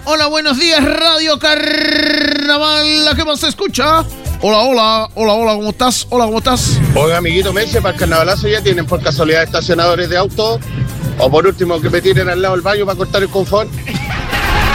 Hola, buenos días, Radio Carnaval, la que más se escucha. Hola, ¿cómo estás? Hola, ¿cómo estás? Oiga, amiguito Meche, para el carnavalazo ya tienen por casualidad estacionadores de autos. O por último, que me tiren al lado del baño para cortar el confort.